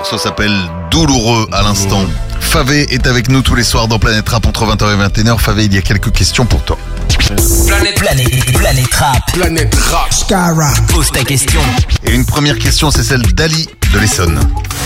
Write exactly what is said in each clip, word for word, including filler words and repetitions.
morceau s'appelle Douloureux à l'instant. Favé est avec nous tous les soirs dans Planète Rap entre vingt heures et vingt et une heures. Favé, il y a quelques questions pour toi. Planète, planète, planète rap. Planète rap. Skyrock. Pose ta question. Et une première question, c'est celle d'Ali de l'Essonne.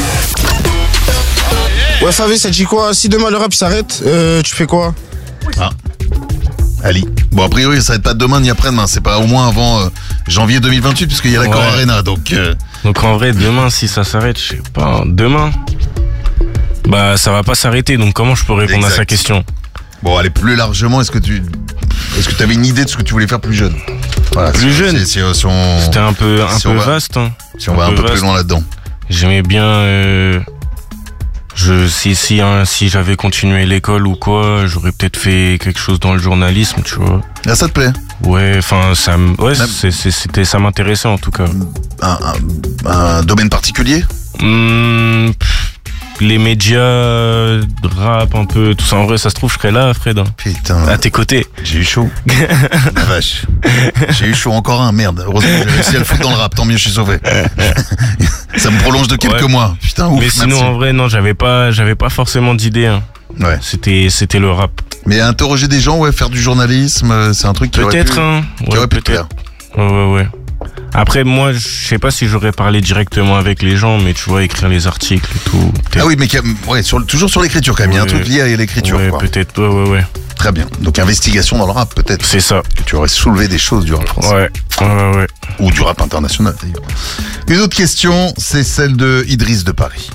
Ouais, Favé, ça dit quoi? Si demain le rap s'arrête, euh, tu fais quoi? Ah, Ali. Bon, a priori, ça s'arrête pas demain ni après-demain. C'est pas au moins avant euh, janvier deux mille vingt-huit, puisqu'il y a l'accord Ouais. Arena. Donc, euh... Donc en vrai, demain, si ça s'arrête, je sais pas, demain, bah ça va pas s'arrêter. Donc comment je peux répondre Exact. à sa question? bon, allez, plus largement, est-ce que tu est-ce que tu avais une idée de ce que tu voulais faire plus jeune? Voilà, Plus si- jeune si, si, si on, C'était un peu, un si peu on va- vaste. Hein. si on va un peu plus vaste. loin là-dedans. J'aimais bien. Euh, je si si hein, si j'avais continué l'école ou quoi, j'aurais peut-être fait quelque chose dans le journalisme, tu vois. Là, ça te plaît? Ouais, enfin ça, m- ouais, Même- c'est- c'est- c'était ça m'intéressait en tout cas. Un, un, un domaine particulier? Hmm, pff, les médias, euh, rap un peu, tout ça. En vrai, ça se trouve, je serais là, Fred. hein. Putain, À tes côtés. j'ai eu chaud. La vache. J'ai eu chaud encore un, merde. Heureusement que j'ai réussi à le foutre dans le rap, tant mieux, je suis sauvé. Ça me prolonge de quelques Ouais. mois. Putain, ouf, Mais sinon, merci. en vrai, non, j'avais pas, j'avais pas forcément d'idée. Hein. Ouais. C'était, c'était le rap. Mais interroger des gens, ouais, faire du journalisme, euh, c'est un truc qui aurait pu, Peut-être, hein. qui Ouais, aurait pu te peut-être. plaire. Ouais, ouais, ouais. Après, moi, je sais pas si j'aurais parlé directement avec les gens, mais tu vois, écrire les articles et tout. peut-être. Ah oui, mais qui a- ouais, sur, le- toujours sur l'écriture quand même. Il y a un Ouais. truc lié à l'écriture. Ouais, quoi. peut-être, ouais, ouais, ouais. Très bien. Donc investigation dans le rap, peut-être. C'est ça. Tu aurais soulevé des choses du rap français. Ouais, ouais, ouais, ouais. Ou du rap international d'ailleurs. Une autre question, c'est celle de Idriss de Paris.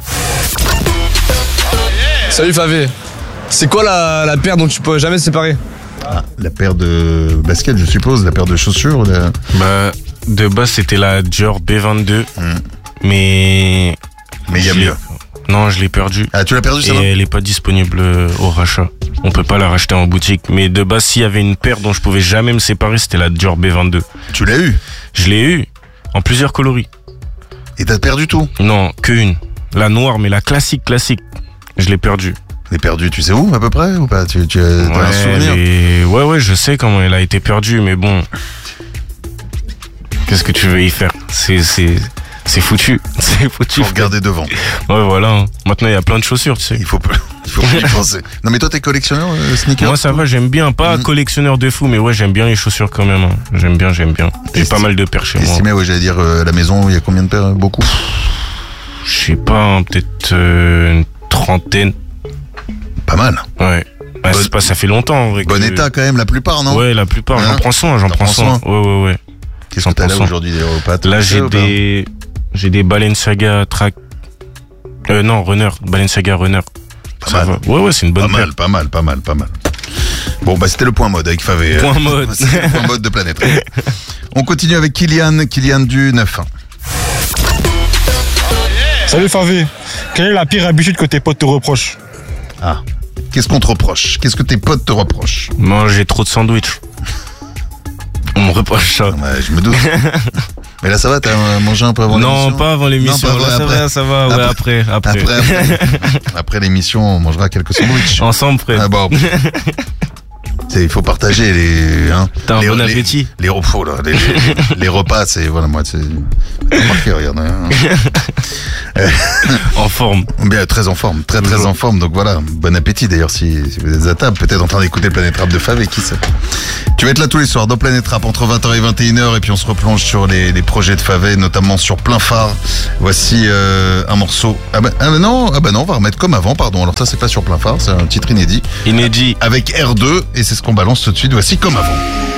Salut Favé. C'est quoi la, la paire dont tu peux jamais te séparer? Ah, la paire de baskets, je suppose, la paire de chaussures. la- Bah, de base, c'était la Dior B vingt-deux, Hmm. mais. Mais il y a je l'ai- mieux. Non, je l'ai perdue. Ah, tu l'as perdu, ça Et elle est pas disponible euh, au rachat. On peut pas la racheter en boutique. Mais de base, s'il y avait une paire dont je pouvais jamais me séparer, c'était la Dior B vingt-deux. Tu l'as eu. Je l'ai eu en plusieurs coloris. Et t'as perdu tout. Non, que une. La noire, mais la classique, classique. Je l'ai perdue. Elle est perdue, tu sais où à peu près ou pas? Tu, tu as, t'as un Ouais, souvenir? elle est- ouais, ouais, je sais comment elle a été perdue, mais bon. Qu'est-ce que tu veux y faire? C'est, c'est, c'est foutu. C'est foutu. Faut regarder devant. Ouais, voilà. hein. Maintenant, il y a plein de chaussures, tu sais. Il faut, peu- il faut plus y penser. Non mais toi t'es collectionneur euh, sneakers? Moi, ça va, j'aime bien. Pas Mhm. collectionneur de fou, mais ouais, j'aime bien les chaussures quand même. hein. J'aime bien, j'aime bien. J'ai Esti- pas mal de paires chez moi. Estimé, ouais, j'allais dire, euh, à la maison, il y a combien de paires? Beaucoup? Je sais pas, hein, peut-être euh, une trentaine. Pas mal. Ouais. Bah, Bon- c'est pas, ça fait longtemps, en vrai. Bon que- état quand même, la plupart, non? Ouais, la plupart. Hein J'en prends soin, j'en T'en prends prends soin. Ouais, ouais, ouais. Qu'est-ce que t'as là cent pour cent. aujourd'hui d'ailleurs au pâtes? Là, Tu sais j'ai ou pas? des, j'ai des Balenciaga track. Euh, non, Runner. Balenciaga Runner. Pas Ça mal. va. Ouais, ouais, c'est une bonne Pas paire. mal, pas mal, pas mal, pas mal. Bon, bah c'était le point mode avec Favé. Point mode. C'est le point mode de Planète. On continue avec Kylian, Kylian du neuf un. Salut Favé, quelle est la pire habitude que tes potes te reprochent? Ah. Qu'est-ce qu'on te reproche? Qu'est-ce que tes potes te reprochent? Manger trop de sandwich. On me reproche ça. Ouais, je me doute. Mais là, ça va, t'as mangé un peu avant l'émission? Non, pas avant l'émission. Non, pas Là, avant, ça après. va, ça va. Ouais, après, après. Après, après, après l'émission, on mangera quelques sandwichs. Ensemble, frère. Ah bon. C'est- Il faut partager les. Hein, T'as un les, bon les- appétit. Les, repos, là, les, les- les repas, c'est. Voilà, moi, c'est. T'as remarqué, regarde. Hein. En forme. Bien, très en forme, très très en forme. Donc voilà, bon appétit d'ailleurs si, si vous êtes à table, peut-être en train d'écouter Planète Rap de Favé, qui sait. Tu vas être là tous les soirs dans Planète Rap entre vingt heures et vingt et une heures et puis on se replonge sur les, les projets de Favé, notamment sur Plein Phare. Voici euh, un morceau. Ah bah, ah bah non, ah bah non, on va remettre comme avant, pardon. Alors ça c'est pas sur Plein Phare, c'est un titre inédit Inédit. avec R deux et c'est ce qu'on balance tout de suite. Voici Comme Avant.